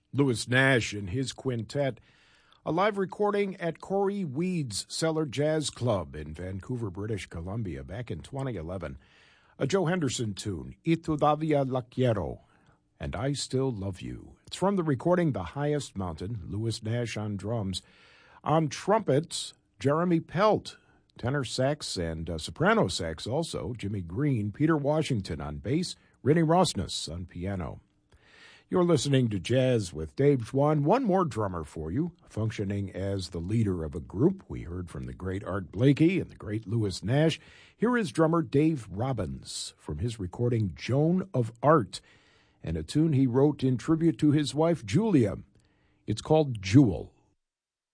Louis Nash and his quintet, a live recording at Corey Weed's Cellar Jazz Club in Vancouver, British Columbia, back in 2011. A Joe Henderson tune, Y Todavía La Quiero, and I Still Love You. It's from the recording The Highest Mountain, Louis Nash on drums. On trumpets, Jeremy Pelt, tenor sax and soprano sax also, Jimmy Green, Peter Washington on bass, Rennie Rosnes on piano. You're listening to Jazz with Dave Schwann. One more drummer for you, functioning as the leader of a group. We heard from the great Art Blakey and the great Louis Nash. Here is drummer Dave Robbins from his recording Joan of Art, and a tune he wrote in tribute to his wife Julia. It's called Jewel.